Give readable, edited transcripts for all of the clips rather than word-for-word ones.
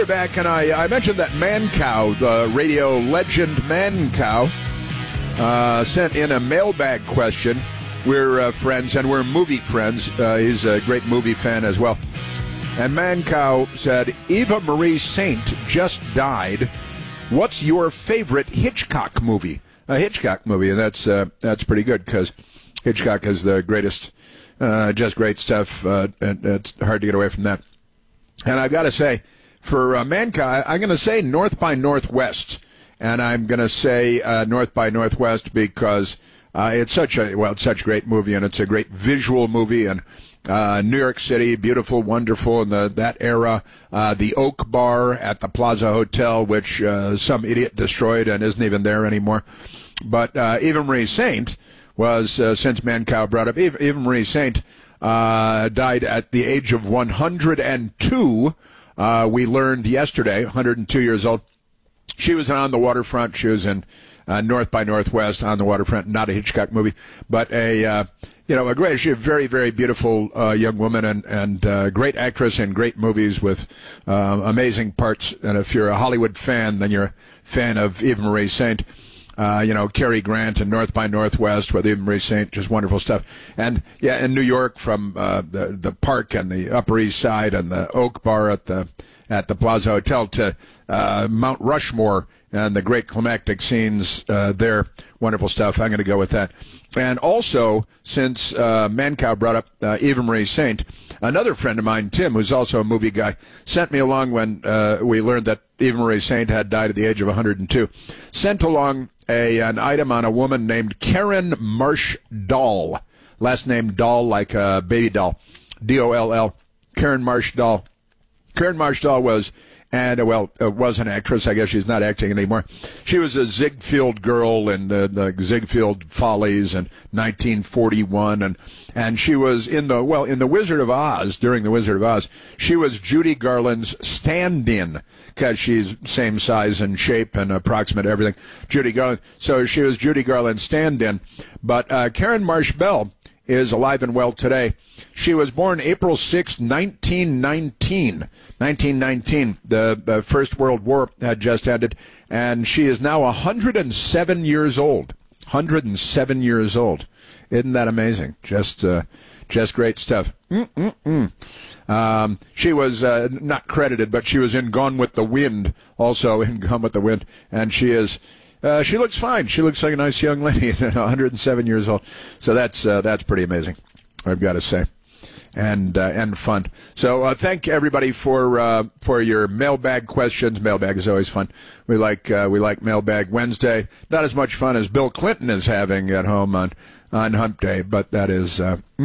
we're back, and I mentioned that Mancow, the radio legend Mancow, sent in a mailbag question. We're friends, and we're movie friends. He's a great movie fan as well. And Mancow said, Eva Marie Saint just died. What's your favorite Hitchcock movie? A Hitchcock movie, and that's pretty good, because Hitchcock is the greatest, just great stuff, and it's hard to get away from that. And I've got to say, for Mancow, I'm going to say North by Northwest, and I'm going to say North by Northwest because it's such a great movie, and it's a great visual movie, and New York City, beautiful, wonderful in that era. The Oak Bar at the Plaza Hotel, which some idiot destroyed and isn't even there anymore. But Eva Marie Saint was, since Mancow brought up, Eva Marie Saint died at the age of 102. We learned yesterday, 102 years old. She was on the waterfront. She was in North by Northwest on the waterfront. Not a Hitchcock movie, but a great. She's a very, very beautiful young woman and great actress in great movies with amazing parts. And if you're a Hollywood fan, then you're a fan of Eva Marie Saint. Cary Grant and North by Northwest with Eva Marie Saint, just wonderful stuff. And yeah, in New York, from the park and the Upper East Side and the Oak Bar at the Plaza Hotel to Mount Rushmore and the great climactic scenes there, wonderful stuff. I'm going to go with that. And also, since Mancow brought up Eva Marie Saint, another friend of mine, Tim, who's also a movie guy, sent me along when we learned that Eva Marie Saint had died at the age of 102, sent along an item on a woman named Karen Marsh Doll. Last name Doll, like a baby doll. D-O-L-L. Karen Marsh Doll. Karen Marsh Doll was an actress. I guess she's not acting anymore. She was a Ziegfeld girl in the Ziegfeld Follies in 1941, and she was in the Wizard of Oz. During the Wizard of Oz, she was Judy Garland's stand-in because she's same size and shape and approximate everything. Judy Garland. So she was Judy Garland's stand-in. But Karen Marsh Bell is alive and well today. She was born April 6, 1919. 1919. The First World War had just ended, and she is now 107 years old. 107 years old. Isn't that amazing? Just great stuff. She was not credited, but she was in Gone with the Wind, also in Gone with the Wind, and she is. She looks fine. She looks like a nice young lady, 107 years old. So that's pretty amazing, I've got to say, and fun. So thank everybody for your mailbag questions. Mailbag is always fun. We like Mailbag Wednesday. Not as much fun as Bill Clinton is having at home on Hump Day, but that is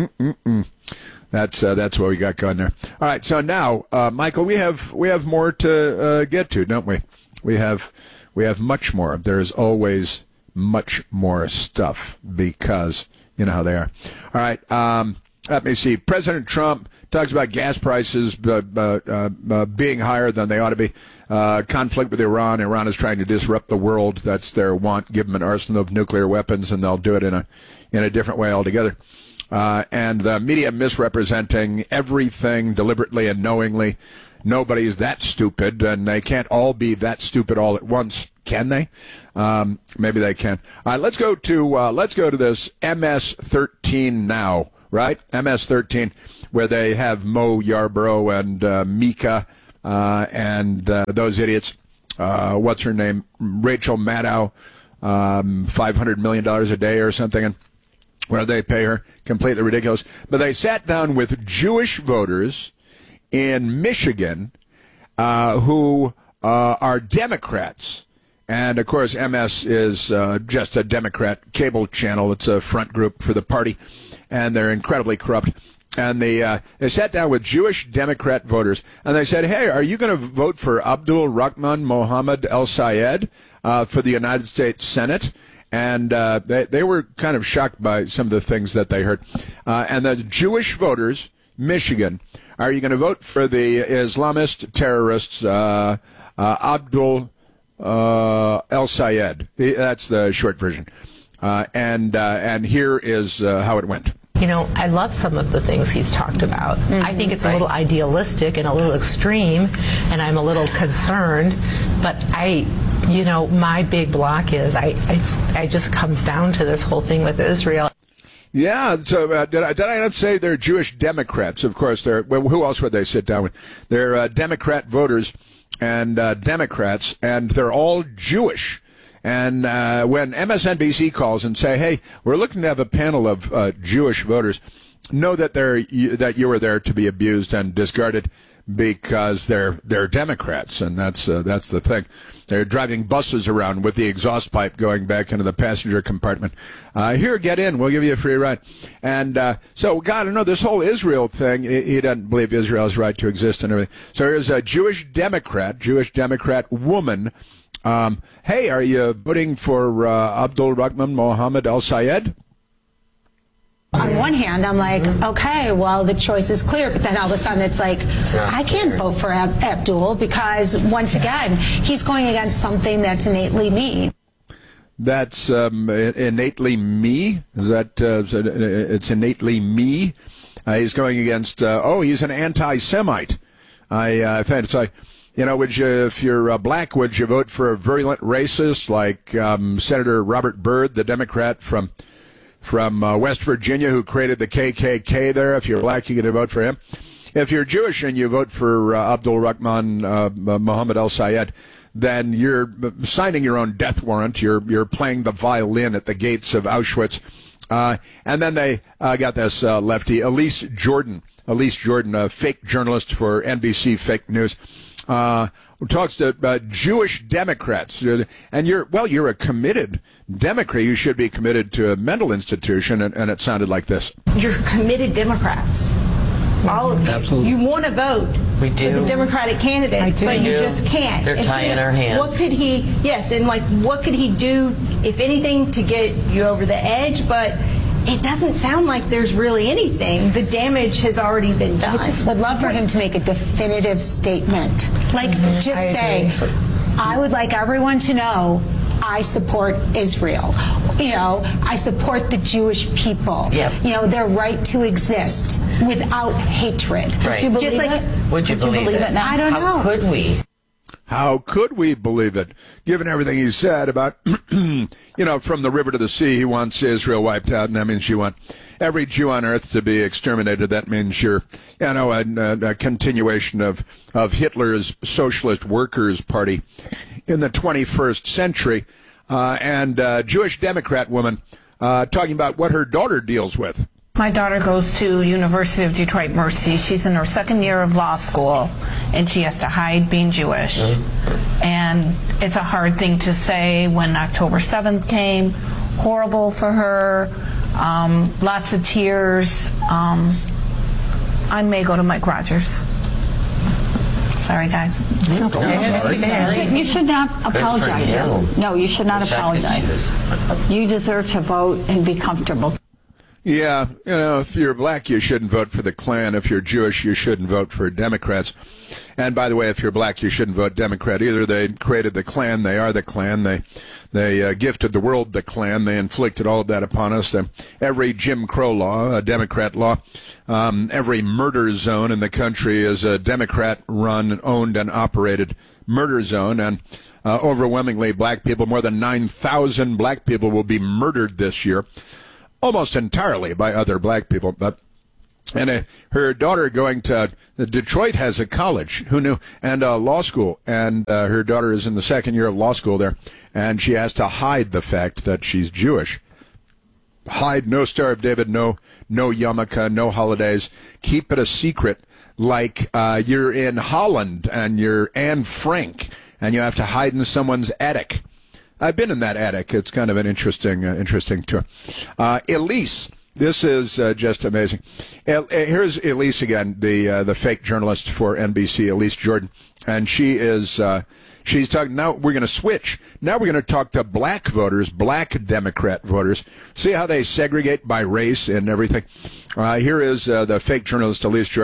that's what we got going there. All right. So now, Michael, we have more to get to, don't we? We have much more. There's always much more stuff because you know how they are. All right. Let me see. President Trump talks about gas prices being higher than they ought to be. Conflict with Iran. Iran is trying to disrupt the world. That's their want. Give them an arsenal of nuclear weapons, and they'll do it in a different way altogether. And the media misrepresenting everything deliberately and knowingly. Nobody's that stupid, and they can't all be that stupid all at once, can they? Maybe they can. All right, let's go to this MS-13 now, right? MS-13, where they have Mo Yarborough and Mika and those idiots. What's her name? Rachel Maddow, $500 million a day or something, and where they pay her, completely ridiculous. But they sat down with Jewish voters in Michigan who are Democrats. And, of course, MS is just a Democrat cable channel. It's a front group for the party, and they're incredibly corrupt. And they sat down with Jewish Democrat voters, and they said, hey, are you going to vote for Abdul Rahman Mohammed El Sayed for the United States Senate? And they were kind of shocked by some of the things that they heard. And the Jewish voters, Michigan, are you going to vote for the Islamist terrorists, Abdul El Sayed? That's the short version. And here is how it went. I love some of the things he's talked about. I think it's a little idealistic and a little extreme, and I'm a little concerned. But my big block is I just comes down to this whole thing with Israel. Yeah, so did I not say they're Jewish Democrats? Of course, who else would they sit down with? They're Democrat voters and Democrats, and they're all Jewish. And when MSNBC calls and say, "Hey, we're looking to have a panel of Jewish voters," know that you are there to be abused and discarded because they're Democrats, and that's the thing. They're driving buses around with the exhaust pipe going back into the passenger compartment. Here, get in. We'll give you a free ride. And so, God, I know this whole Israel thing. He doesn't believe Israel has right to exist and everything. So here's a Jewish Democrat woman. Hey, are you voting for Abdul Rahman Mohammed al-Sayed? On one hand, I'm like, okay, well, the choice is clear. But then all of a sudden it's like, I can't vote for Abdul because, once again, he's going against something that's innately me. That's innately me? Is that it's innately me? He's going against, he's an anti-Semite. I think it's like, if you're black, would you vote for a virulent racist like Senator Robert Byrd, the Democrat from West Virginia, who created the KKK there? If you're black, you get to vote for him. If you're Jewish and you vote for Abdul Rahman Mohammed al-Sayed, then you're signing your own death warrant. You're playing the violin at the gates of Auschwitz. And then they got this lefty, Elise Jordan, a fake journalist for NBC Fake News, who talks to Jewish Democrats. And you're a committed Democrat. You should be committed to a mental institution, and it sounded like this. You're committed Democrats. All of you. Absolutely. You want to vote for the Democratic candidate, but you just can't. They're tying our hands. What could he, what could he do, if anything, to get you over the edge? But it doesn't sound like there's really anything. The damage has already been done. I just would love for him to make a definitive statement. Just say, I would like everyone to know I support Israel. I support the Jewish people. Yep. Their right to exist without hatred. Right. Do you believe it? Would you believe it now? I don't know. How could we? How could we believe it, given everything he said about, from the river to the sea, he wants Israel wiped out, and that means you want every Jew on earth to be exterminated. That means you're, a continuation of Hitler's Socialist Workers' Party in the 21st century. And Jewish Democrat woman talking about what her daughter deals with. My daughter goes to University of Detroit Mercy. She's in her second year of law school, and she has to hide being Jewish. And it's a hard thing to say when October 7th came. Horrible for her. Lots of tears. I may go to Mike Rogers. Sorry, guys. You should not apologize. No, you should not apologize. You deserve to vote and be comfortable. Yeah, if you're black, you shouldn't vote for the Klan. If you're Jewish, you shouldn't vote for Democrats. And by the way, if you're black, you shouldn't vote Democrat either. They created the Klan. They are the Klan. They gifted the world the Klan. They inflicted all of that upon us. Every Jim Crow law, a Democrat law, every murder zone in the country is a Democrat-run, owned, and operated murder zone. And overwhelmingly black people, more than 9,000 black people will be murdered this year. Almost entirely by other black people, and her daughter going to Detroit has a college, who knew, and a law school, and her daughter is in the second year of law school there, and she has to hide the fact that she's Jewish. Hide, no Star of David, no yarmulke, no holidays. Keep it a secret, like you're in Holland and you're Anne Frank, and you have to hide in someone's attic. I've been in that attic. It's kind of an interesting tour. Elise, this is just amazing. Here's Elise again, the fake journalist for NBC, Elise Jordan, and she's talking. Now we're going to switch. Now we're going to talk to black voters, black Democrat voters. See how they segregate by race and everything. Here is the fake journalist Elise Jordan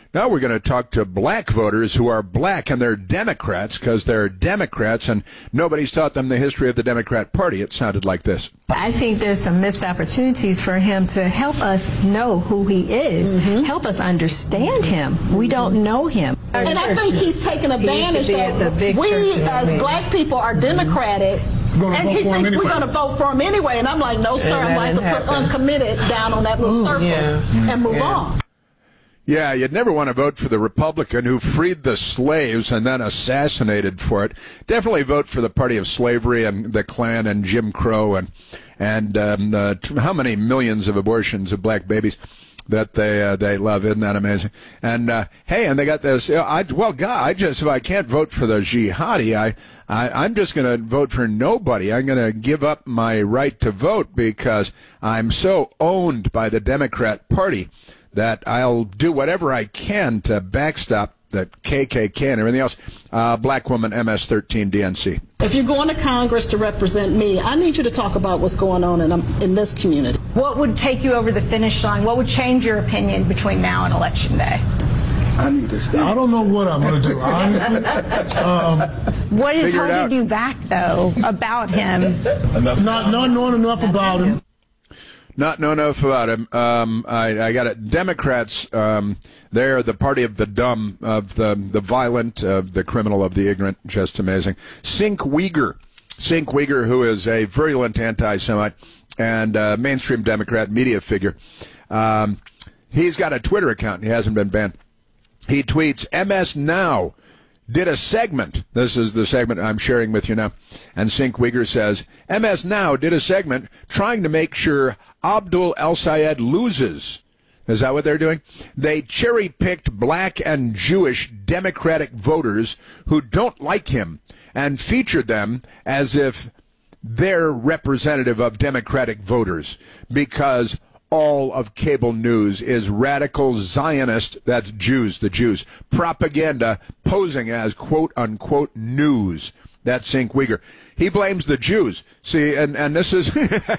Now we're going to talk to black voters who are black and they're Democrats because they're Democrats and nobody's taught them the history of the Democrat Party. It sounded like this. I think there's some missed opportunities for him to help us know who he is, help us understand him. We don't know him. And I think he's taken advantage that we as black people are Democratic. And he thinks we're going to vote for him anyway. And I'm like, no, sir, I'm going to put uncommitted down on that little circle and move on. Yeah, you'd never want to vote for the Republican who freed the slaves and then assassinated for it. Definitely vote for the party of slavery and the Klan and Jim Crow and how many millions of abortions of black babies that they love. Isn't that amazing? And hey, and they got this. If I can't vote for the jihadi, I'm just going to vote for nobody. I'm going to give up my right to vote because I'm so owned by the Democrat Party that I'll do whatever I can to backstop the KKK and everything else. Black woman, MS-13 DNC. If you're going to Congress to represent me, I need you to talk about what's going on in this community. What would take you over the finish line? What would change your opinion between now and Election Day? I don't know what I'm going to do, honestly. What is holding you back, though, about him? Not knowing enough about him. Not know enough about him. I got it. Democrats, they're the party of the dumb, of the violent, of the criminal, of the ignorant. Just amazing. Cenk Uygur, who is a virulent anti-Semite and mainstream Democrat media figure. He's got a Twitter account. He hasn't been banned. He tweets, MS Now did a segment. This is the segment I'm sharing with you now. And Cenk Uygur says, MS Now did a segment trying to make sure Abdul El-Sayed loses. Is that what they're doing? They cherry-picked black and Jewish Democratic voters who don't like him and featured them as if they're representative of Democratic voters because all of cable news is radical Zionist, that's Jews, the Jews, propaganda posing as quote-unquote news. That's Cenk Uygur. He blames the Jews. See, and this is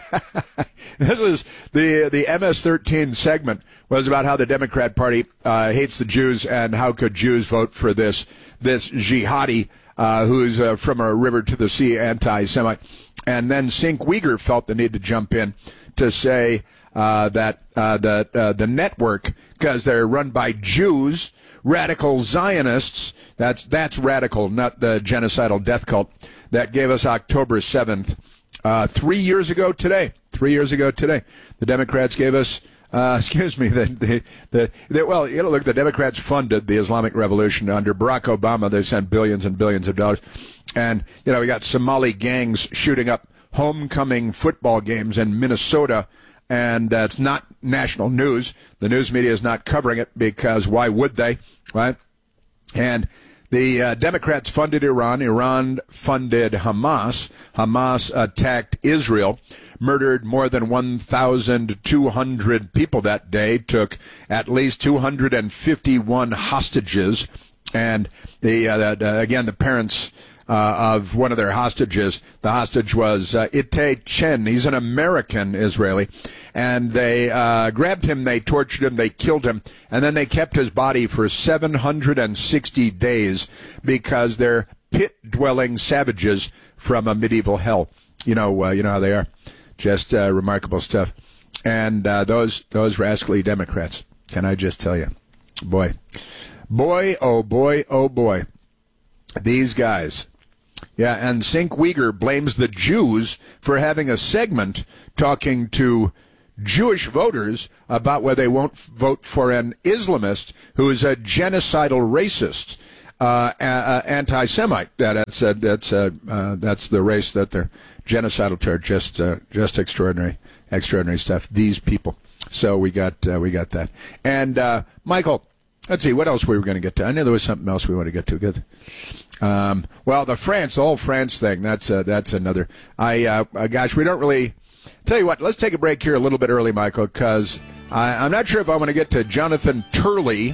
this is the MS-13 segment was about how the Democrat Party hates the Jews and how could Jews vote for this jihadi who's from a river to the sea anti-Semite. And then Cenk Uygur felt the need to jump in to say that the network, because they're run by Jews, radical Zionists, that's radical, not the genocidal death cult, that gave us October 7th. 3 years ago today, the Democrats gave us, the Democrats funded the Islamic Revolution. Under Barack Obama, they sent billions and billions of dollars. And, we got Somali gangs shooting up homecoming football games in Minnesota. And it's not national news. The news media is not covering it because why would they, right? And the Democrats funded Iran. Iran funded Hamas. Hamas attacked Israel, murdered more than 1,200 people that day, took at least 251 hostages. And the parents of one of their hostages. The hostage was Itay Chen. He's an American Israeli. And they grabbed him, they tortured him, they killed him, and then they kept his body for 760 days because they're pit-dwelling savages from a medieval hell. You know how they are. Just remarkable stuff. And those rascally Democrats, can I just tell you, boy, oh boy, oh boy, these guys. Yeah, and Cenk Uygur blames the Jews for having a segment talking to Jewish voters about whether they won't vote for an Islamist who is a genocidal racist, anti-Semite. That's the race that they're genocidal toward. Just extraordinary stuff. These people. So we got that. And Michael, let's see what else we were going to get to. I knew there was something else we want to get to. Good. Well, the whole France thing. That's another. Gosh, we don't really. Tell you what, let's take a break here a little bit early, Michael, because I'm not sure if I want to get to Jonathan Turley.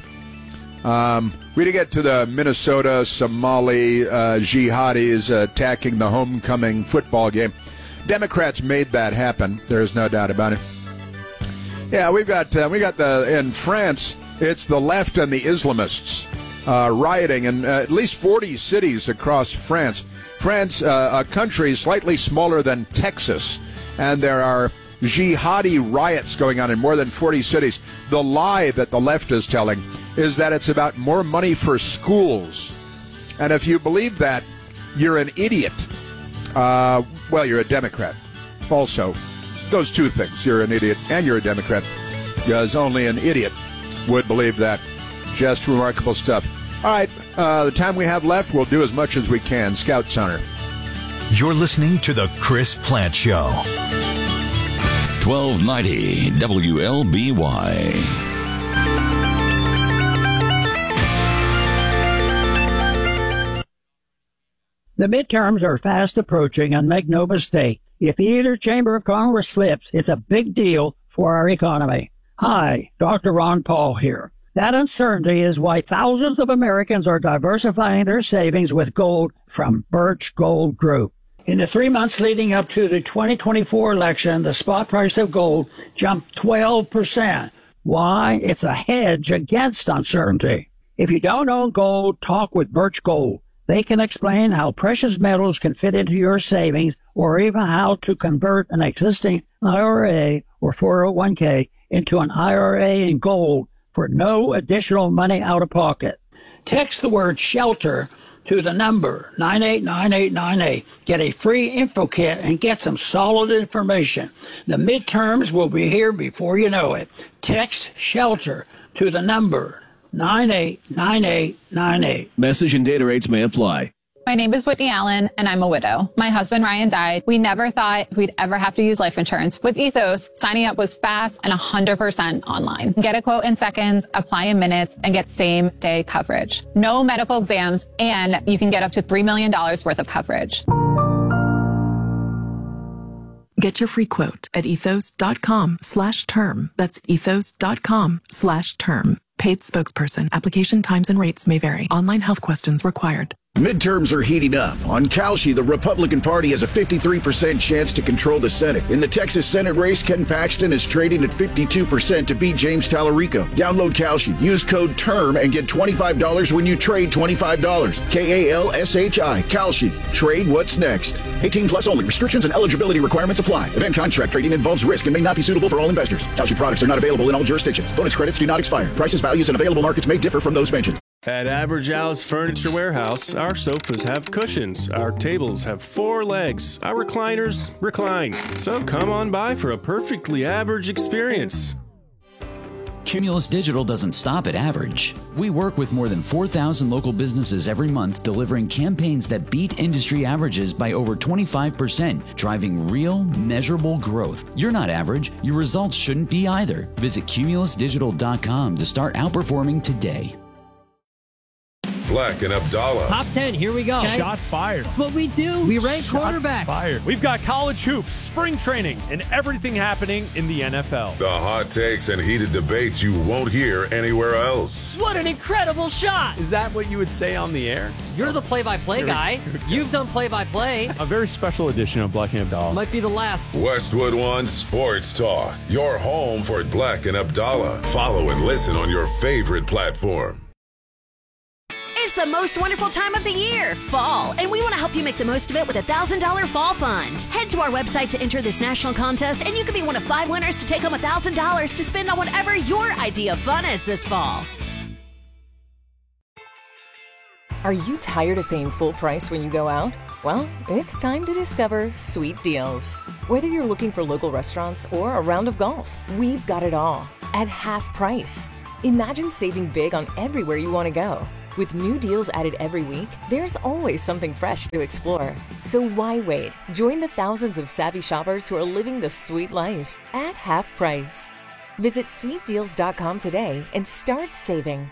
We didn't get to the Minnesota Somali jihadis attacking the homecoming football game. Democrats made that happen. There's no doubt about it. Yeah, we got in France. It's the left and the Islamists rioting in at least 40 cities across France. France, a country slightly smaller than Texas, and there are jihadi riots going on in more than 40 cities. The lie that the left is telling is that it's about more money for schools. And if you believe that, you're an idiot. Well, you're a Democrat. Also, those two things, you're an idiot and you're a Democrat, because only an idiot would believe that. Just remarkable stuff. All right, the time we have left, we'll do as much as we can. Scout's honor. You're listening to The Chris Plante Show. 1290 WLBY. The midterms are fast approaching, and make no mistake, if either chamber of Congress flips, it's a big deal for our economy. Hi, Dr. Ron Paul here. That uncertainty is why thousands of Americans are diversifying their savings with gold from Birch Gold Group. In the 3 months leading up to the 2024 election, the spot price of gold jumped 12%. Why? It's a hedge against uncertainty. If you don't own gold, talk with Birch Gold. They can explain how precious metals can fit into your savings, or even how to convert an existing IRA or 401k into an IRA in gold for no additional money out of pocket. Text the word SHELTER to the number 989898. Get a free info kit and get some solid information. The midterms will be here before you know it. Text SHELTER to the number 989898. Message and data rates may apply. My name is Whitney Allen, and I'm a widow. My husband, Ryan, died. We never thought we'd ever have to use life insurance. With Ethos, signing up was fast and 100% online. Get a quote in seconds, apply in minutes, and get same-day coverage. No medical exams, and you can get up to $3 million worth of coverage. Get your free quote at ethos.com/term. That's ethos.com/term. Paid spokesperson. Application times and rates may vary. Online health questions required. Midterms are heating up. On Kalshi, the Republican Party has a 53% chance to control the Senate. In the Texas Senate race, Ken Paxton is trading at 52% to beat James Tallarico. Download Kalshi, use code TERM, and get $25 when you trade $25. KALSHI, Kalshi. Trade what's next. 18 plus only. Restrictions and eligibility requirements apply. Event contract trading involves risk and may not be suitable for all investors. Kalshi products are not available in all jurisdictions. Bonus credits do not expire. Prices, values, and available markets may differ from those mentioned. At Average Al's Furniture Warehouse, our sofas have cushions, our tables have 4 legs, our recliners recline. So come on by for a perfectly average experience. Cumulus Digital doesn't stop at average. We work with more than 4,000 local businesses every month, delivering campaigns that beat industry averages by over 25%, driving real, measurable growth. You're not average. Your results shouldn't be either. Visit cumulusdigital.com to start outperforming today. Black and Abdallah. Top 10, here we go. Okay. Shots fired. That's what we do. We rank quarterbacks. Fired. We've got college hoops, spring training, and everything happening in the NFL. The hot takes and heated debates you won't hear anywhere else. What an incredible shot. Is that what you would say on the air? You're the play-by-play guy. You've done play-by-play. A very special edition of Black and Abdallah. Might be the last. Westwood One Sports Talk. Your home for Black and Abdallah. Follow and listen on your favorite platform. It's the most wonderful time of the year, fall, and we want to help you make the most of it with a $1,000 fall fund. Head to our website to enter this national contest, and you could be one of 5 winners to take home $1,000 to spend on whatever your idea of fun is this fall. Are you tired of paying full price when you go out? Well, it's time to discover Sweet Deals. Whether you're looking for local restaurants or a round of golf, we've got it all at half price. Imagine saving big on everywhere you want to go. With new deals added every week, there's always something fresh to explore. So why wait? Join the thousands of savvy shoppers who are living the sweet life at half price. Visit sweetdeals.com today and start saving.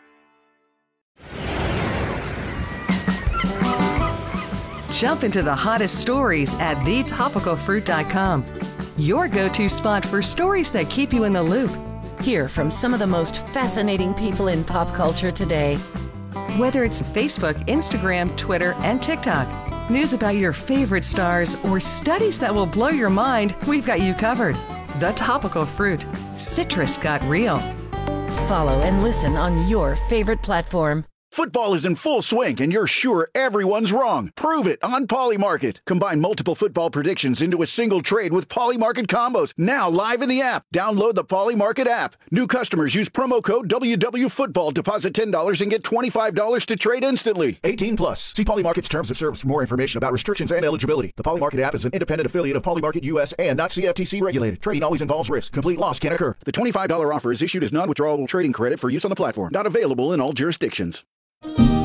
Jump into the hottest stories at thetopicalfruit.com. Your go-to spot for stories that keep you in the loop. Hear from some of the most fascinating people in pop culture today. Whether it's Facebook, Instagram, Twitter, and TikTok, news about your favorite stars, or studies that will blow your mind, we've got you covered. The Topical Fruit. Citrus got real. follow and listen on your favorite platform. Football is in full swing, and you're sure everyone's wrong. Prove it on Polymarket. Combine multiple football predictions into a single trade with Polymarket combos. Now live in the app. Download the Polymarket app. New customers use promo code WWFootball. Deposit $10 and get $25 to trade instantly. 18 plus. See Polymarket's terms of service for more information about restrictions and eligibility. The Polymarket app is an independent affiliate of Polymarket US and not CFTC regulated. Trading always involves risk. Complete loss can occur. The $25 offer is issued as non-withdrawable trading credit for use on the platform. Not available in all jurisdictions.